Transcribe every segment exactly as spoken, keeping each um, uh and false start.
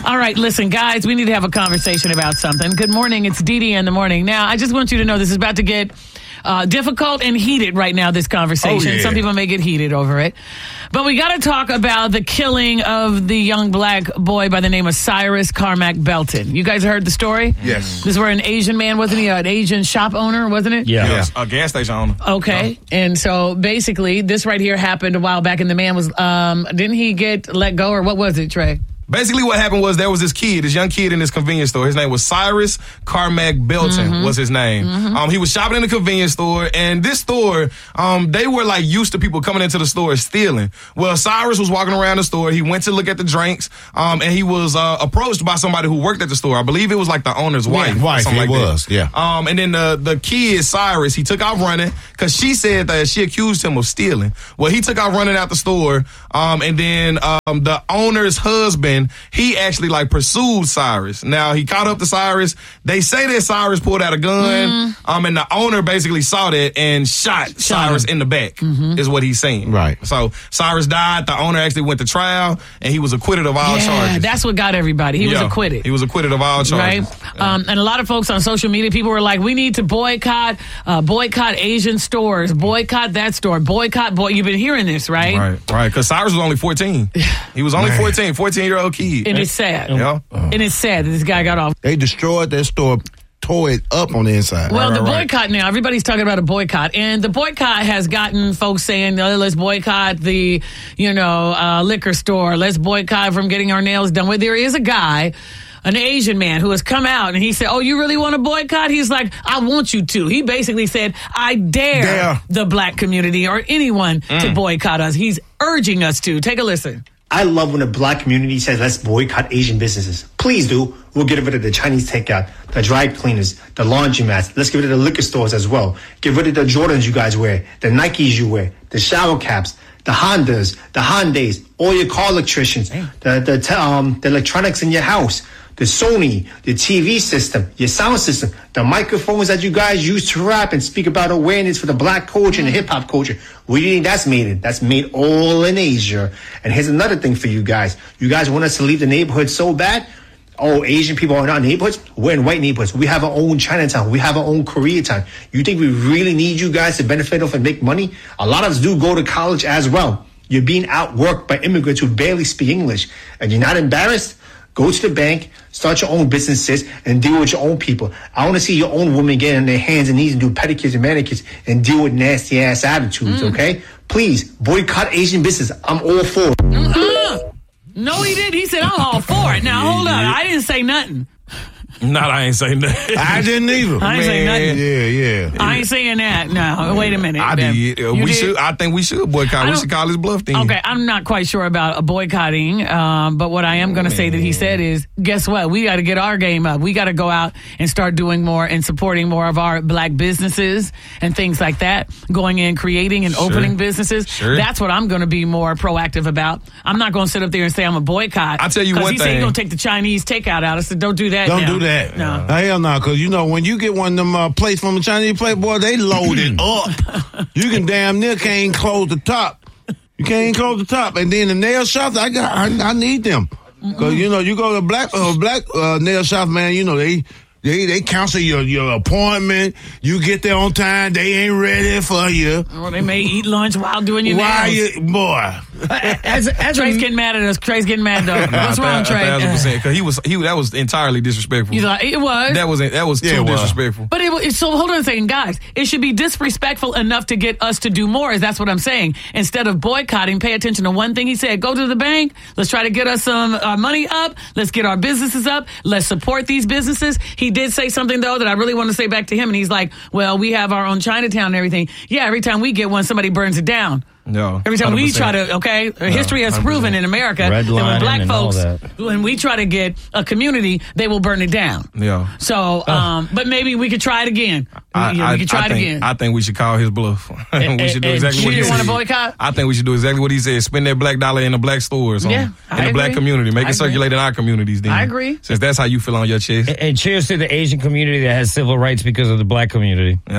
All right, listen, guys, we need to have a conversation about something. Good morning. It's Dee Dee in the morning. Now, I just want you to know this is about to get uh, difficult and heated right now, this conversation. Oh, yeah. Some people may get heated over it. But we got to talk about the killing of the young black boy by the name of Cyrus Carmack Belton. You guys heard the story? Yes. This is where an Asian man, wasn't he? An Asian shop owner, wasn't it? Yeah. Yes, a gas station owner. Okay. And so basically, this right here happened a while back, and the man was, um, didn't he get let go, or what was it, Trey? Basically, what happened was there was this kid, this young kid in this convenience store. His name was Cyrus Carmack Belton mm-hmm. was his name. Mm-hmm. Um, he was shopping in the convenience store, and this store, um, they were like used to people coming into the store stealing. Well, Cyrus was walking around the store. He went to look at the drinks, um, and he was uh, approached by somebody who worked at the store. I believe it was like the owner's wife. Yeah, wife, something it like was, that. yeah. Um, and then the the kid, Cyrus, he took off running because she said that she accused him of stealing. Well, he took off running out the store, um, and then um, the owner's husband, he actually like pursued Cyrus. Now he caught up to Cyrus. They say that Cyrus pulled out a gun, mm. um, and the owner basically saw that and shot, shot Cyrus him. in the back. Mm-hmm. Is what he's saying. Right. So Cyrus died. The owner actually went to trial, and he was acquitted of all yeah, charges. That's what got everybody. He yeah, was acquitted. He was acquitted of all charges. Right. Yeah. Um, and a lot of folks on social media, people were like, "We need to boycott, uh, boycott Asian stores, boycott that store, boycott." Boy, you've been hearing this, right? Right. Right. Because Cyrus was only fourteen. He was only fourteen, fourteen year old kid. And it's sad. Yeah. And it's sad that this guy got off. They destroyed that store, tore it up on the inside. Well, right, the right, boycott now, everybody's talking about a boycott. And the boycott has gotten folks saying, oh, let's boycott the, you know, uh, liquor store. Let's boycott from getting our nails done. Well, there is a guy, an Asian man, who has come out and he said, oh, you really want to boycott? He's like, I want you to. He basically said, I dare, dare. the black community or anyone mm. to boycott us. He's urging us to. Take a listen. I love when the black community says, let's boycott Asian businesses. Please do. We'll get rid of the Chinese takeout, the dry cleaners, the laundromats. Let's get rid of the liquor stores as well. Get rid of the Jordans you guys wear, the Nikes you wear, the shower caps, the Hondas, the Hyundais, all your car electricians, the the, um, the electronics in your house, the Sony, the T V system, your sound system, the microphones that you guys use to rap and speak about awareness for the black culture and the hip-hop culture. Where do you think that's made in? That's made all in Asia. And here's another thing for you guys. You guys want us to leave the neighborhood so bad? Oh, Asian people are not neighborhoods? We're in white neighborhoods. We have our own Chinatown. We have our own Koreatown. You think we really need you guys to benefit off and make money? A lot of us do go to college as well. You're being outworked by immigrants who barely speak English. And you're not embarrassed? Go to the bank, start your own businesses, and deal with your own people. I want to see your own women get on their hands and knees and do pedicures and manicures and deal with nasty-ass attitudes, mm. okay? Please, boycott Asian business. I'm all for it. Uh-uh. No, he didn't. He said, I'm all for it. Now, hold on. I didn't say nothing. Not, I ain't saying that. I didn't either. I ain't saying nothing. Yeah, yeah. I ain't saying that. No, wait a minute. I did. Uh, we did? should. I think we should boycott. We should call his bluff thing. Okay, I'm not quite sure about a boycotting, um, but what I am going to say that he said is, guess what? We got to get our game up. We got to go out and start doing more and supporting more of our black businesses and things like that. Going in, creating and sure. opening businesses. Sure. That's what I'm going to be more proactive about. I'm not going to sit up there and say I'm a boycott. I'll tell you one thing. Because he said he's going to take the Chinese takeout out. I said, don't do that. Don't now. do that. No. Uh, Hell no, because you know, when you get one of them uh, plates from a Chinese plate, boy, they load it up. You can damn near can't close the top. You can't close the top. And then the nail shops, I got, I, I need them. Because, you know, you go to black uh, black uh, nail shop, man, you know, they... They they cancel your, your appointment. You get there on time. They ain't ready for you. Or they may eat lunch while doing your Why nails. You, boy. As, as Trey's getting mad at us. Trey's getting mad though. What's wrong, Trey? A thousand percent. Because he was he that was entirely disrespectful. He's like, it was. That was that was yeah, too was. disrespectful. But it, it so hold on a second, guys. It should be disrespectful enough to get us to do more. Is that's what I'm saying? Instead of boycotting, pay attention to one thing he said. Go to the bank. Let's try to get us some uh, money up. Let's get our businesses up. Let's support these businesses. He did say something though that I really want to say back to him, and he's like, well, we have our own Chinatown and everything. Yeah, every time we get one, somebody burns it down. No. Every time one hundred percent. we try to, okay, no, history has one hundred percent. proven in America Red that when black and folks, all that. when we try to get a community, they will burn it down. Yeah. So, um, but maybe we could try it again. I, yeah, I, we could try I it think, again. I think we should call his bluff. And, we should do and, exactly and what he you said. want to boycott? I think we should do exactly what he said. Spend that black dollar in the black stores, Yeah, on, I in the black agree. community. Make I it agree. circulate in our communities. Then, I agree. Since that's how you feel on your chest. And, and cheers to the Asian community that has civil rights because of the black community. Yeah.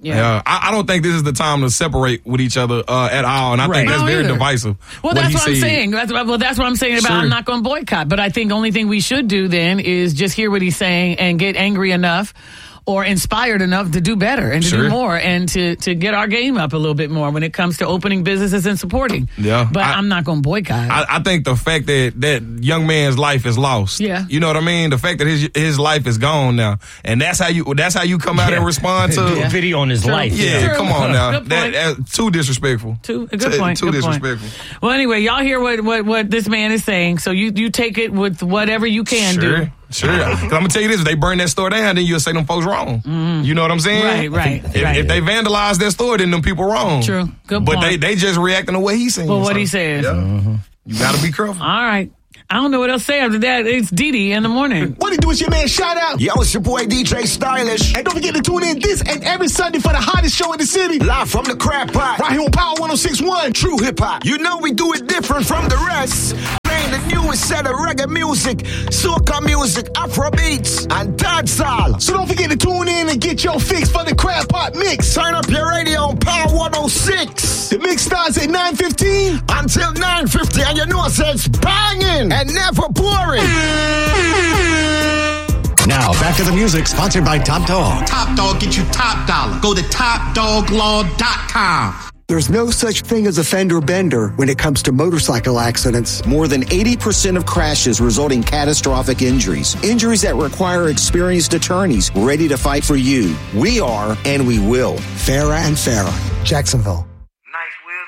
Yeah. Yeah, I, I don't think this is the time to separate with each other uh, at all, and I Right. think that's No, very either. divisive. Well, what that's he what I'm said. saying. That's, well, that's what I'm saying about Sure. I'm not going to boycott. But I think the only thing we should do then is just hear what he's saying and get angry enough or inspired enough to do better and to Sure. do more and to, to get our game up a little bit more when it comes to opening businesses and supporting. Yeah. But I- I'm not going to boycott. I, I think the fact that that young man's life is lost. Yeah. You know what I mean? The fact that his his life is gone now, and that's how you that's how you come out Yeah. and respond to. Do a video on his True. life. Yeah, True. come on now. Good That, point. that too disrespectful. Too, a good Too- point. Too good point. disrespectful. Well, anyway, y'all hear what, what, what this man is saying, so you, you take it with whatever you can Sure. do. Sure. Because I'm gonna tell you this: if they burn that store down, then you'll say them folks wrong. You know what I'm saying? Right, right, If, right. if they vandalize that store, then them people wrong. True. Good But point. they they just reacting the way he's saying. Well, what so, he says. Yeah. You gotta be careful. All right. I don't know what else to say after that. It's Dee Dee in the morning. What it do is your man shout out. Yo, it's your boy D J Stylish. And don't forget to tune in this and every Sunday for the hottest show in the city. Live from the crab pot. Right here on Power one oh six point one. True hip hop. You know we do it different from the rest. Playing the newest set of reggae music, soca music, Afro beats, and dancehall. So don't forget to tune in and get your fix for the Crab Pot Mix. Turn up your radio on Power one oh six. The mix starts at nine fifteen. Until nine fifty, and you know it's banging and never boring. Now, back to the music, sponsored by Top Dog. Top Dog get you top dollar. Go to top dog law dot com. There's no such thing as a fender bender when it comes to motorcycle accidents. More than eighty percent of crashes result in catastrophic injuries. Injuries that require experienced attorneys ready to fight for you. We are, and we will. Farah and Farah, Jacksonville.